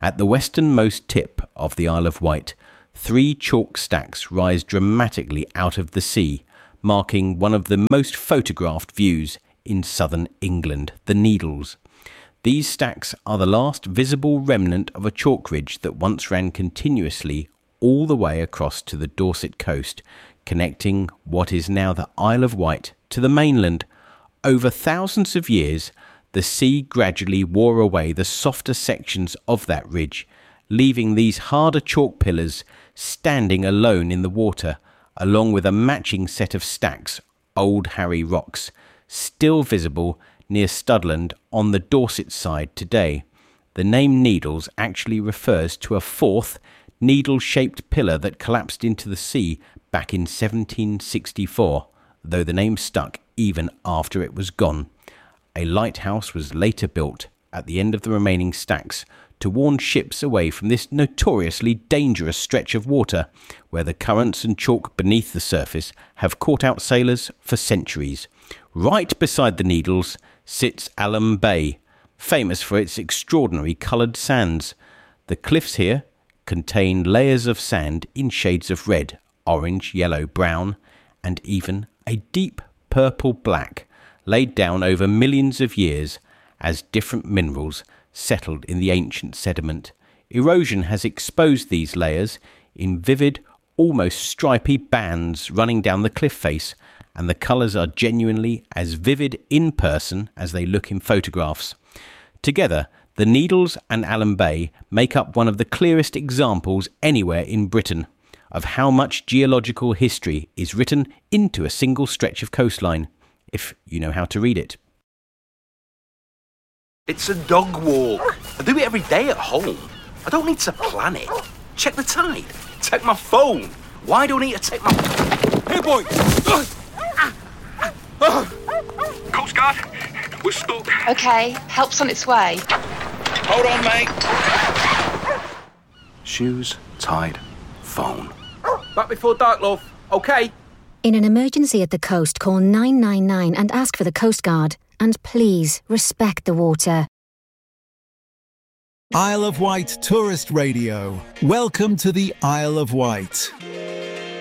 At the westernmost tip of the Isle of Wight, 3 chalk stacks rise dramatically out of the sea, marking one of the most photographed views in southern England, the Needles. These stacks are the last visible remnant of a chalk ridge that once ran continuously all the way across to the Dorset coast, connecting what is now the Isle of Wight to the mainland. Over thousands of years, the sea gradually wore away the softer sections of that ridge, leaving these harder chalk pillars standing alone in the water, along with a matching set of stacks, Old Harry rocks, still visible near Studland on the Dorset side today. The name Needles actually refers to a 4th needle-shaped pillar that collapsed into the sea back in 1764, though the name stuck even after it was gone. A lighthouse was later built at the end of the remaining stacks to warn ships away from this notoriously dangerous stretch of water, where the currents and chalk beneath the surface have caught out sailors for centuries. Right beside the Needles sits Alum Bay, famous for its extraordinary coloured sands. The cliffs here contain layers of sand in shades of red, orange, yellow, brown, and even a deep purple black, laid down over millions of years as different minerals settled in the ancient sediment. Erosion has exposed these layers in vivid, almost stripy bands running down the cliff face, and the colours are genuinely as vivid in person as they look in photographs. Together, the Needles and Alum Bay make up one of the clearest examples anywhere in Britain of how much geological history is written into a single stretch of coastline, if you know how to read it. It's a dog walk. I do it every day at home. I don't need to plan it. Check the tide. Take my phone. Why do I need to take my... Hey, boy! Coast Guard, we're stuck. OK, help's on its way. Hold on, mate. Shoes, tide, phone. Back before dark, love. OK? In an emergency at the coast, call 999 and ask for the Coast Guard. And please, respect the water. Isle of Wight Tourist Radio. Welcome to the Isle of Wight.